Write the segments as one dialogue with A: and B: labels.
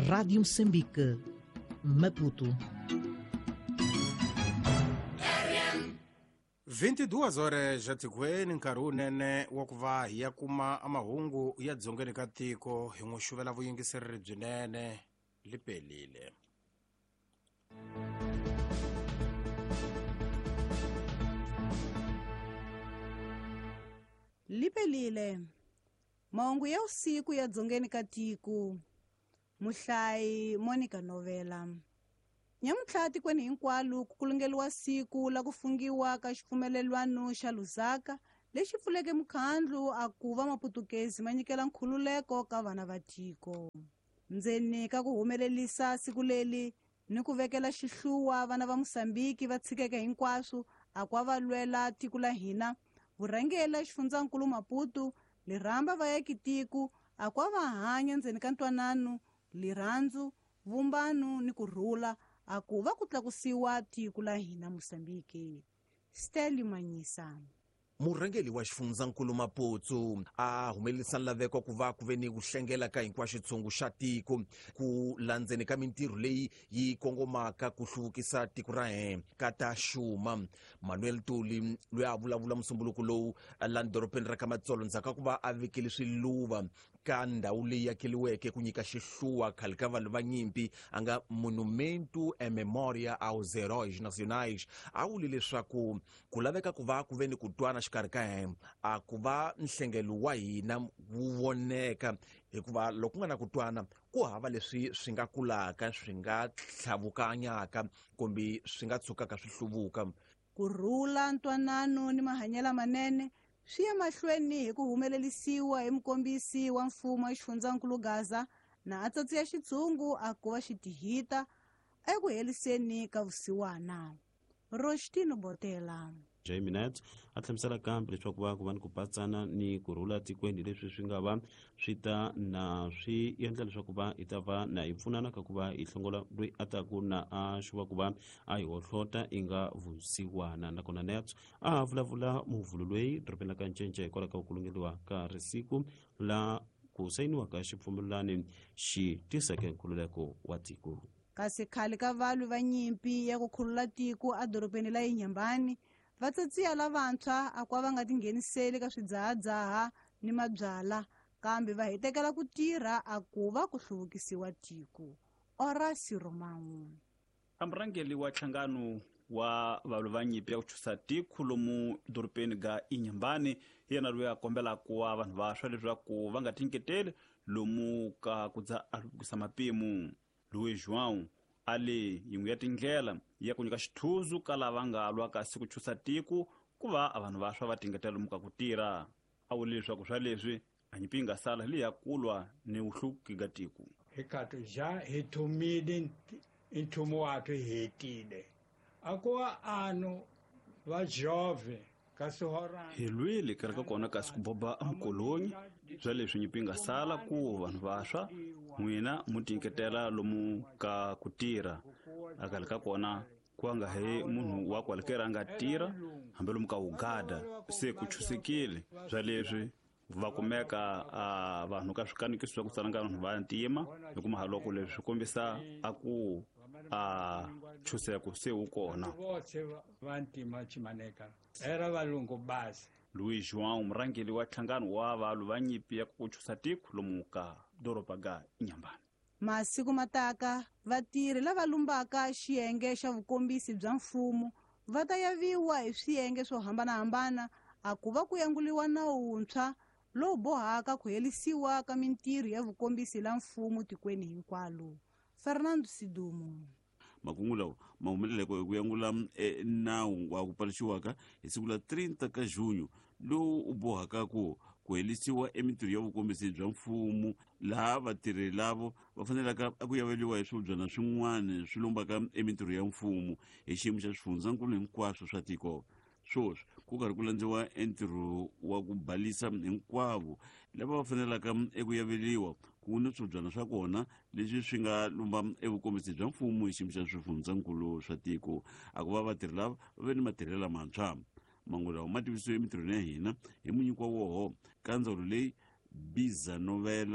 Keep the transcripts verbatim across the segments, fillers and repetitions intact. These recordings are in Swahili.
A: Rádio Moçambique, Maputo.
B: vinte e duas horas já tigweni nkarhi unene wa ku va hi ya kuma amahungu ya dzongeni ka tiko hi n'wi xuvela vuyingiseri byinene lipelile.
C: Lipelile mahungu ya usiku ya dzongeni ka tiko. Muhlayi Monica Novela. Nyamutlha tikweni hinkwalo ku kulungeliwa siku la ku fungiwa ka xipfumelelwano xa Lusaka lexi pfuleke mukhandlu a ku va Maputukezi ma nyikela nkhululeko ka vana va tiko. Ndzeni ka ku humelelisa siku leli ni ku vekela xihluwa vana va Mosambiki va tshikeke hinkwaswo a kwa va lwela tiko la hina, vurhangela xifundzankulu Maputo liramba vayakitiko a kwa va hanya ndzeni ka ntwanano, lirhandzu, vumbano ni kurhula a ku va ku tlakusiwa tiko la hina Mosambiki. Steli Manyisa.
D: Murhangeli wa xifundzankulu Maputo a humelelisa laveko ku va ku ve ni ku hlengela ka hinkwaswo xitshungu xa tiko ku landzeni ka mintirho leyi yi kongomaka ku hluvukisa tiko ra hina ka ta xuma. Manuel Tuli loyi a vulavula musumbuluku lowu laha doropeni ra ka Matsolo ndzhaku ku va a vekele swiluva ka ndhawu leyi yakeliweke ku nyika xihluwa khale ka vanhu va nyimpi a nga Monumento e Memoria aos Heróis Nacionais, a vuli leswaku ku laveka ku va ku ve ni ku twana xikarhi ka hina a ku va nhlengelo wa hina wu voneka hikuva loko ku nga na ku twana ku hava leswi swi nga kulaka swi nga tlhavukanyaka kumbe swi nga tshukaka swi hluvuka.
C: Kurhula ntwanano ni mahanyela manene swi ya mahlweni hi ku humelelisiwa hi mukombisi wa mfumo wa xifundzankulu Gaza na atsatsi ya xitshungu a ku va xitihita eku heliseni ka vusiwana. Roshtino Botela.
E: Jay Minat a hlamusela kambe leswaku va ku va ni ku patsana ni kurhula tikweni leswi swi nga va swi ta na swi endla leswaku va hi ta va na hi pfunana ka ku va hi hlongola loyi a taku na a xuva ku va a hi hohlota i nga vusiwana. Nakona Nets a vulavula muvhulo loyi doropeni ka Ncence hikwalaho ka ku kulungeliwa ka risiku la ku sayiniwa ka xipfumelelani xi tiseke nkhululeko wa tiko.
C: Kasi khale ka valwi va nyimpi ya ku khulula tiko a doropeni la Inyambani vatsatsiya lavantshwa a kwa va nga tingheniseli ka swidzahadzaha ni mabyala kambe va hetekela ku tirha a ku va ku hluvukisiwa tiko. Orasi Romangu.
F: Amurhangeli wa nhlangano wa valwi va nyimpi ya ku chusa tiko lomu doropeni ga Inyambani yena loyi a kombela kuwa vanhu vaswa leswaku va nga tinyiketeli lomu ka ku dza alukisa mapimu. Luiz João ali yin'we ya tindlela ya ku nyika xithuzu ka lava nga lwa kasi ku chusa tiko ku va vanhu vaswa va tingetela lomu ka ku tirha. A vule leswaku swa leswi a nyimpi yi nga sala leyi ya kulwa ni vuhluki ga tiko.
G: Hi kato ja hi thumile nchumu wathu hi hetile a ku va anu va jove kasi horani
F: hi lwile kari ka kona kasi ku boba mukolonyi swa leswi nyimpi yi nga sala ku vanhu vaswa n'wina mu tinyiketela lomu ka ku tirha a kale ka kona ku nga he munhu wa kwalekera a nga tirha hambi lomu ka ugada se ku chusekile swa leswi va kumeka a vanhu ka swikanikisi swa ku tsalanga vanhu va ntima hi ku mahaloko leswi swi kombisa a ku a chuseko se wu kona.
G: vantima chimaneka era valungu basi.
F: Luiz João murhangeli wa nhlangano wa valwi va nyimpi ya ku chusa tiko lomu ka doropa ga Inyambani.
C: Masiku mataka vatirhi lava lumbaka xiyenge xa vukombisi bya mfumo va ta yaviwa hi swiyenge swo hambanahambana a ku va ku yanguliwa nawu wuntshwa lowu bohaka ku helisiwa ka mintirho ya vukombisi la mfumo tikweni hinkwalo. Fernando Sidumo.
E: Makungu lawa ma humelela ku yangula nawu wa ku palaxiwaka hi siku la thirty ka Junyo lowu u bohaka ku ku helisiwa emintirho ya vukombisi bya mfumo laha vatirhi lavo va fanelaka ku yaveliwa hi swibyana swin'wana swi lombaka emintirho ya mfumo hi xiyimo xa swifundzankulu hinkwaswo swa tiko. Swoswi ku karhi ku landziwa entirho wa ku balisa hinkwavo lava va fanelaka eku yaveliwa ku ni swibyana swa kona leswi swi nga lomba evukombisi bya mfumo hi xiyimo xa swifundzankulu swa tiko a ku va vatirhi lava va ve ni matirhelo lamantshwa. Mangu lawa ma tivisiwe emintirhweni ya hina hi munyiki wa woho ka ndzawulo leyi Biza Novela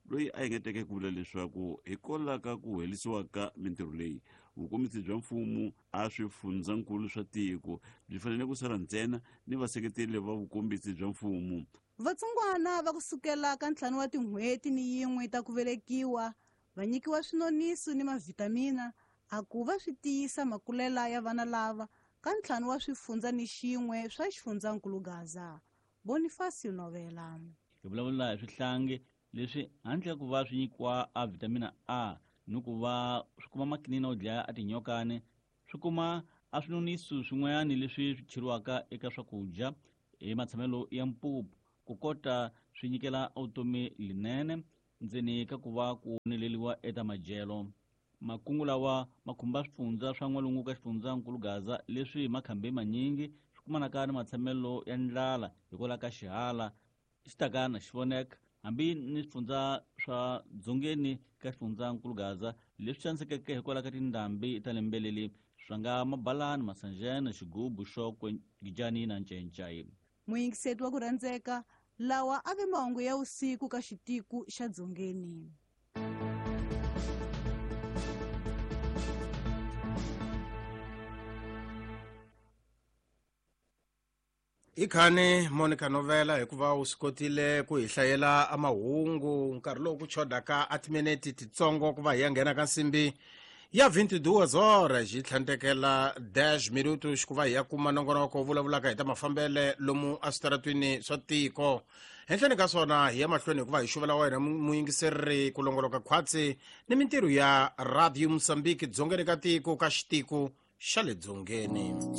E: loyi a engeteke ku vula leswaku hikola ka ku helisiwa ka mintirho leyi vukombisi bya mfumo a swifundzankulu swa tiko byi fanele ku sala ntsena ni vaseketeli va vukombisi bya mfumo.
C: Vatsongwana va kusukela ka ntlhanu wa tin'hweti ni yin'we ta ku velekiwa va nyikiwa swinoniso ni mavitamina a ku va swi tiyisa makulela ya vana lava ka ntlhanu wa swifundza ni xin'we swa xifundzankulu Gaza. Bonifacio Novela.
H: Hi vulavula hi swihlangi leswi handle ku va swi nyikiwa a vitamina A ni ku va swi kuma makinini yo dlaya a tinyokani, swi kuma a swinoniso swin'wanyani leswi swi cheriwaka eka swakudya hi matshamelo ya mpupu ku kota swi nyikela vutomi linene ndzeni ka ku va ku neleliwa eka madyelo. Makungu lawa ma khumba swifundza swa n'walungu ka xifundzankulu Gaza leswi makhambi manyingi swi kumanaka ni matshamelo ya ndlala hikola ka xihala xitakana xi voneka hambi ni swifundza swa dzongeni ka xifundzankulu Gaza leswi xanisekeke hikola ka tindhambi ta lembeleli swa nga mabalani, masanjene, xigubu, xokwe, gijani na ncencayi.
C: Muyingiseti wa ku rhandzeka lawa a ve mahungu ya usiku ka xitiku xa Dzongeni.
B: ikhani Monica Novela hikuva u swi kotile ku hi hlayela amahungu nkarhi lowu ku chodaka a timineti titsongo ku va hi ya nghena ka nsimbi ya twenty-two horas hi tlhantekela dash minutos ku va hi ya kuma nongonoko wo vulavulaka hi ta mafambele lomu aswitaratwini swa tiko. Henhleni ka swona hi ya mahlweni hikuva hi xuvela wena muyingiseri ku longoloka khwatsi ni mintirho ya Radio Mozambique dzongeni ka tiko ka xitiku xa le dzongeni.